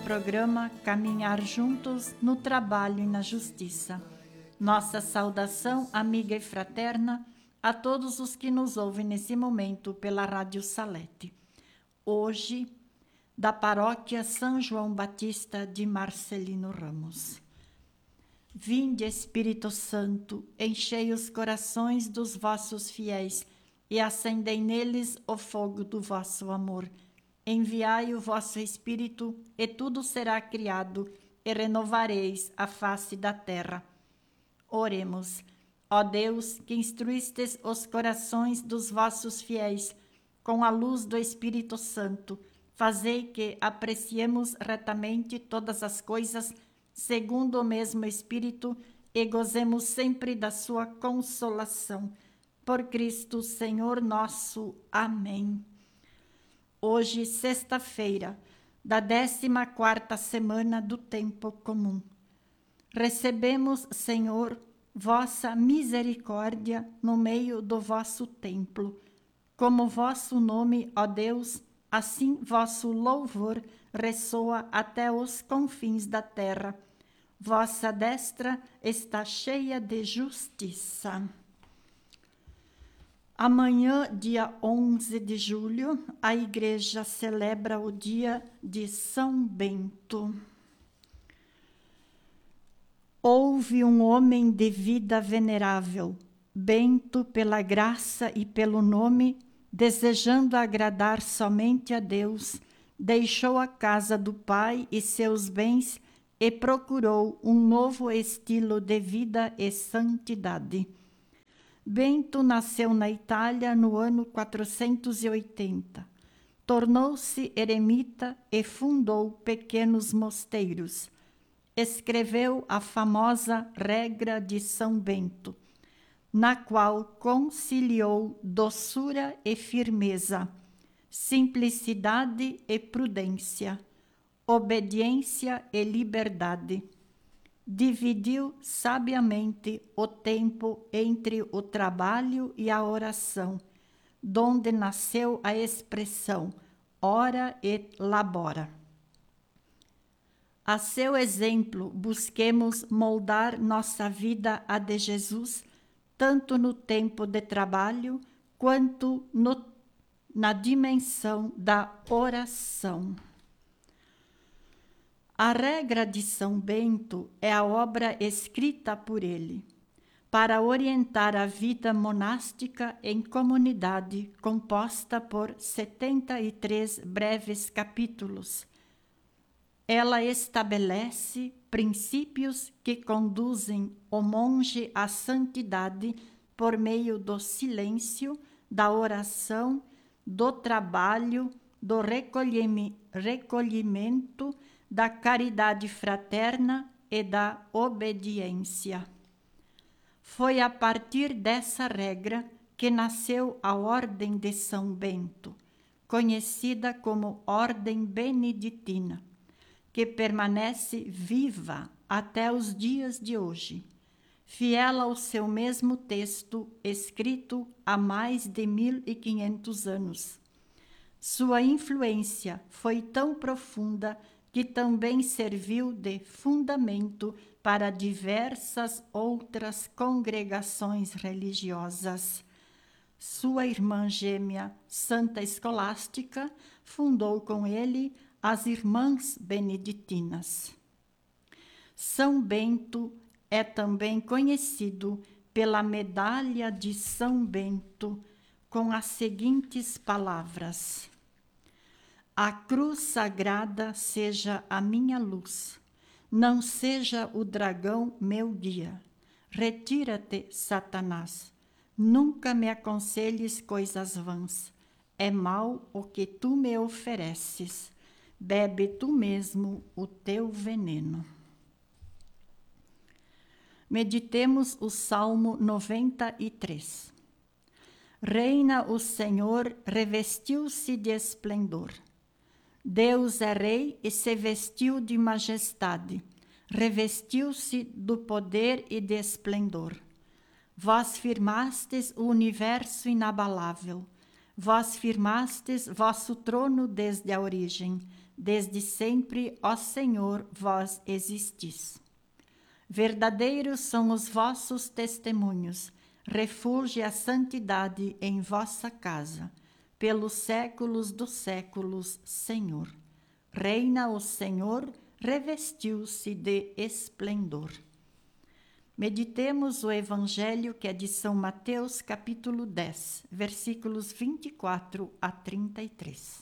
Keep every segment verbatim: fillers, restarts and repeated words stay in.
programa Caminhar Juntos no Trabalho e na Justiça. Nossa saudação amiga e fraterna a todos os que nos ouvem nesse momento pela Rádio Salete. Hoje, da Paróquia São João Batista de Marcelino Ramos. Vinde, Espírito Santo, enchei os corações dos vossos fiéis e acendei neles o fogo do vosso amor. Enviai o vosso Espírito, e tudo será criado, e renovareis a face da terra. Oremos. Ó Deus, que instruístes os corações dos vossos fiéis com a luz do Espírito Santo, fazei que apreciemos retamente todas as coisas segundo o mesmo Espírito e gozemos sempre da sua consolação. Por Cristo, Senhor nosso. Amém. Hoje, sexta-feira, da décima quarta semana do tempo comum. Recebemos, Senhor, vossa misericórdia no meio do vosso templo. Como vosso nome, ó Deus, assim vosso louvor ressoa até os confins da terra. Vossa destra está cheia de justiça. Amanhã, dia onze de julho, a Igreja celebra o dia de São Bento. Houve um homem de vida venerável, Bento pela graça e pelo nome, desejando agradar somente a Deus, deixou a casa do pai e seus bens e procurou um novo estilo de vida e santidade. Bento nasceu na Itália no ano quatrocentos e oitenta. Tornou-se eremita e fundou pequenos mosteiros. Escreveu a famosa Regra de São Bento, na qual conciliou doçura e firmeza, simplicidade e prudência, obediência e liberdade. Dividiu sabiamente o tempo entre o trabalho e a oração, donde nasceu a expressão ora et labora. A seu exemplo, busquemos moldar nossa vida à de Jesus, tanto no tempo de trabalho quanto no, na dimensão da oração. A Regra de São Bento é a obra escrita por ele, para orientar a vida monástica em comunidade, composta por setenta e três breves capítulos. Ela estabelece princípios que conduzem o monge à santidade por meio do silêncio, da oração, do trabalho, do recolhimento, da caridade fraterna e da obediência. Foi a partir dessa regra que nasceu a Ordem de São Bento, conhecida como Ordem Beneditina, que permanece viva até os dias de hoje, fiel ao seu mesmo texto escrito há mais de mil e quinhentos anos. Sua influência foi tão profunda que também serviu de fundamento para diversas outras congregações religiosas. Sua irmã gêmea, Santa Escolástica, fundou com ele as Irmãs Beneditinas. São Bento é também conhecido pela Medalha de São Bento, com as seguintes palavras: a cruz sagrada seja a minha luz, não seja o dragão meu guia. Retira-te, Satanás, nunca me aconselhes coisas vãs. É mal o que tu me ofereces, bebe tu mesmo o teu veneno. Meditemos o Salmo noventa e três. Reina o Senhor, revestiu-se de esplendor. Deus é rei e se vestiu de majestade, revestiu-se do poder e de esplendor. Vós firmastes o universo inabalável, vós firmastes vosso trono desde a origem, desde sempre, ó Senhor, vós existis. Verdadeiros são os vossos testemunhos, refulge a santidade em vossa casa, pelos séculos dos séculos, Senhor. Reina o Senhor, revestiu-se de esplendor. Meditemos o Evangelho que é de São Mateus, capítulo dez, versículos vinte e quatro a trinta e três.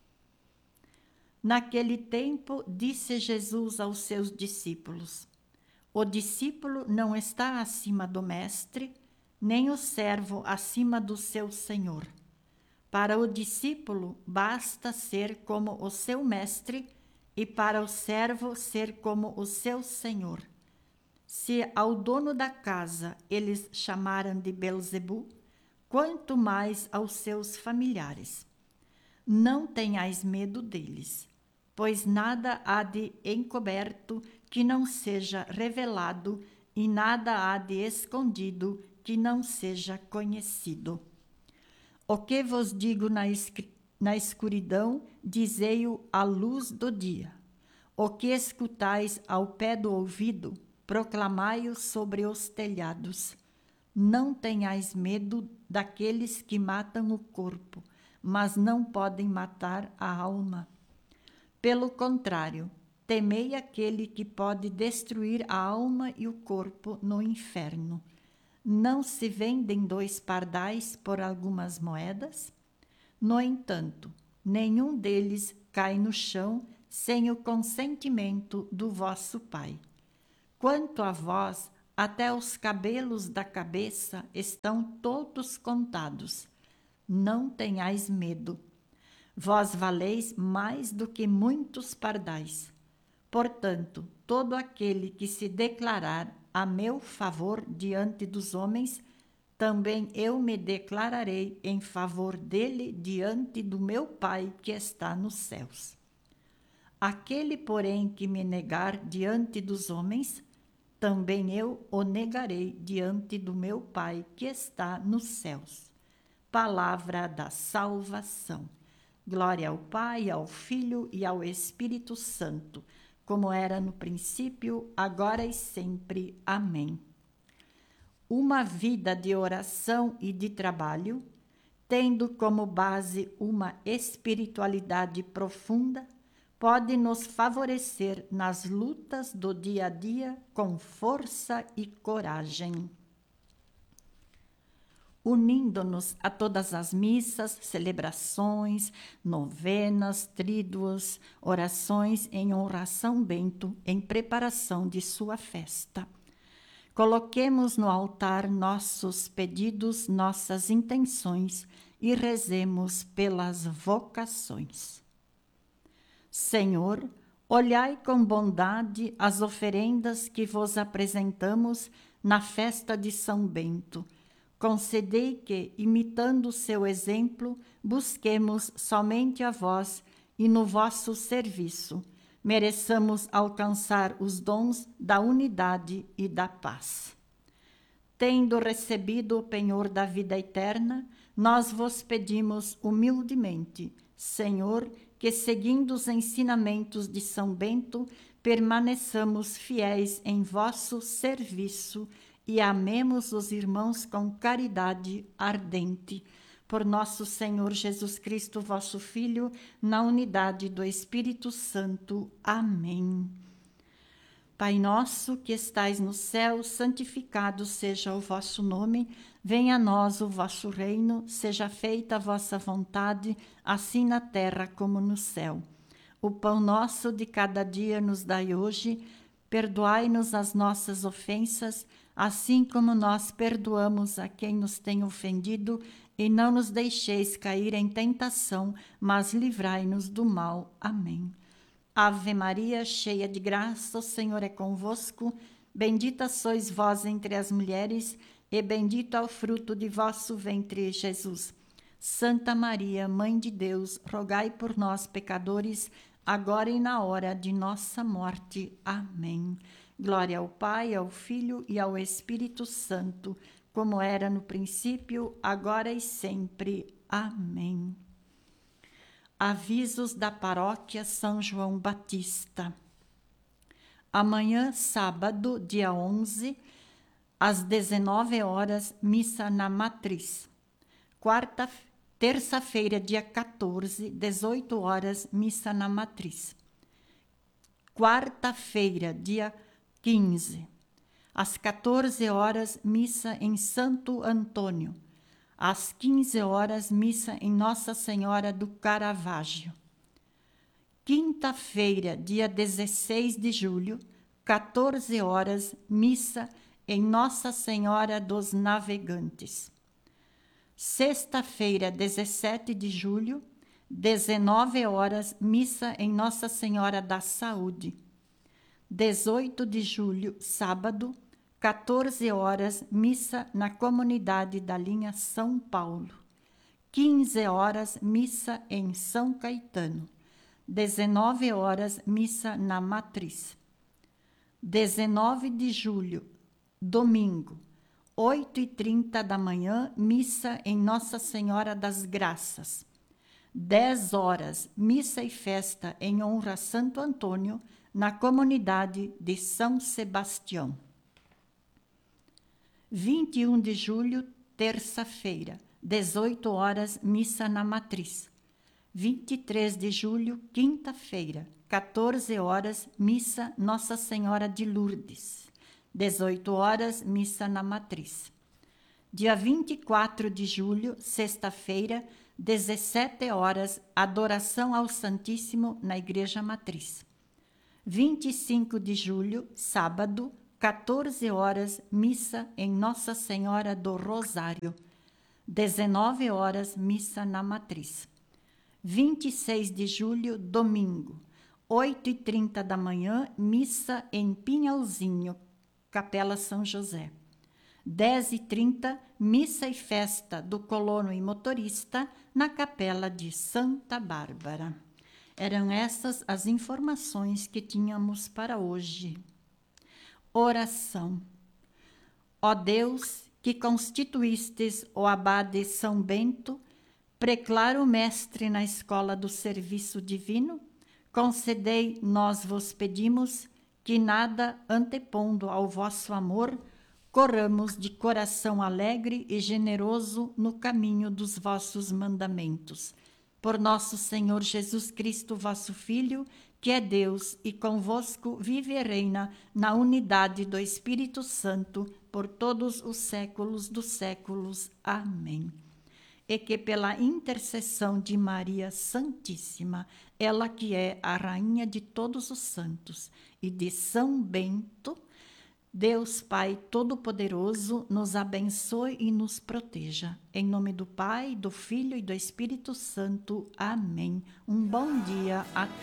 Naquele tempo, disse Jesus aos seus discípulos: o discípulo não está acima do mestre, nem o servo acima do seu senhor. Para o discípulo, basta ser como o seu mestre, e para o servo ser como o seu senhor. Se ao dono da casa eles chamaram de Belzebu, quanto mais aos seus familiares. Não tenhais medo deles, pois nada há de encoberto que não seja revelado, e nada há de escondido que não seja conhecido. O que vos digo na, na escuridão, dizei-o à luz do dia. O que escutais ao pé do ouvido, proclamai-o sobre os telhados. Não tenhais medo daqueles que matam o corpo, mas não podem matar a alma. Pelo contrário, temei aquele que pode destruir a alma e o corpo no inferno. Não se vendem dois pardais por algumas moedas? No entanto, nenhum deles cai no chão sem o consentimento do vosso Pai. Quanto a vós, até os cabelos da cabeça estão todos contados. Não tenhais medo. Vós valeis mais do que muitos pardais. Portanto, todo aquele que se declarar a meu favor diante dos homens, também eu me declararei em favor dele diante do meu Pai que está nos céus. Aquele, porém, que me negar diante dos homens, também eu o negarei diante do meu Pai que está nos céus. Palavra da salvação. Glória ao Pai, ao Filho e ao Espírito Santo, como era no princípio, agora e sempre. Amém. Uma vida de oração e de trabalho, tendo como base uma espiritualidade profunda, pode nos favorecer nas lutas do dia a dia com força e coragem. Unindo-nos a todas as missas, celebrações, novenas, tríduos, orações em honra a São Bento, em preparação de sua festa. Coloquemos no altar nossos pedidos, nossas intenções e rezemos pelas vocações. Senhor, olhai com bondade as oferendas que vos apresentamos na festa de São Bento. Concedei que, imitando o seu exemplo, busquemos somente a vós e no vosso serviço mereçamos alcançar os dons da unidade e da paz. Tendo recebido o penhor da vida eterna, nós vos pedimos humildemente, Senhor, que seguindo os ensinamentos de São Bento, permaneçamos fiéis em vosso serviço e amemos os irmãos com caridade ardente. Por nosso Senhor Jesus Cristo, vosso Filho, na unidade do Espírito Santo. Amém. Pai nosso, que estais no céu, santificado seja o vosso nome. Venha a nós o vosso reino, seja feita a vossa vontade, assim na terra como no céu. O pão nosso de cada dia nos dai hoje. Perdoai-nos as nossas ofensas, assim como nós perdoamos a quem nos tem ofendido, e não nos deixeis cair em tentação, mas livrai-nos do mal. Amém. Ave Maria, cheia de graça, o Senhor é convosco. Bendita sois vós entre as mulheres, e bendito é o fruto de vosso ventre, Jesus. Santa Maria, Mãe de Deus, rogai por nós, pecadores, agora e na hora de nossa morte. Amém. Glória ao Pai, ao Filho e ao Espírito Santo, como era no princípio, agora e sempre. Amém. Avisos da Paróquia São João Batista. Amanhã, sábado, dia onze, às dezenove horas, missa na Matriz. Quarta, terça-feira, dia quatorze, dezoito horas, missa na Matriz. Quarta-feira, dia quinze, às quatorze horas, missa em Santo Antônio. Às quinze horas, missa em Nossa Senhora do Caravaggio. Quinta-feira, dia dezesseis de julho, quatorze horas, missa em Nossa Senhora dos Navegantes. Sexta-feira, dezessete de julho, dezenove horas, missa em Nossa Senhora da Saúde. dezoito de julho, sábado, quatorze horas, missa na comunidade da linha São Paulo. quinze horas, missa em São Caetano. dezenove horas, missa na Matriz. dezenove de julho, domingo, oito e trinta da manhã, missa em Nossa Senhora das Graças. dez horas, missa e festa em honra a Santo Antônio, na comunidade de São Sebastião. vinte e um de julho, terça-feira, dezoito horas, missa na Matriz. vinte e três de julho, quinta-feira, quatorze horas, missa Nossa Senhora de Lourdes. dezoito horas, missa na Matriz. Dia vinte e quatro de julho, sexta-feira, dezessete horas, adoração ao Santíssimo na Igreja Matriz. vinte e cinco de julho, sábado, quatorze horas, missa em Nossa Senhora do Rosário. dezenove horas, missa na Matriz. vinte e seis de julho, domingo, oito e trinta da manhã, missa em Pinhalzinho, Capela São José. dez e trinta, missa e festa do colono e motorista na Capela de Santa Bárbara. Eram essas as informações que tínhamos para hoje. Oração. Ó Deus, que constituístes o abade São Bento, preclaro mestre na escola do serviço divino, concedei, nós vos pedimos, que nada antepondo ao vosso amor, corramos de coração alegre e generoso no caminho dos vossos mandamentos. Por nosso Senhor Jesus Cristo, vosso Filho, que é Deus e convosco vive e reina na unidade do Espírito Santo, por todos os séculos dos séculos. Amém. E que pela intercessão de Maria Santíssima, ela que é a rainha de todos os santos, e de São Bento, Deus Pai Todo-Poderoso nos abençoe e nos proteja. Em nome do Pai, do Filho e do Espírito Santo. Amém. Um bom dia a todos.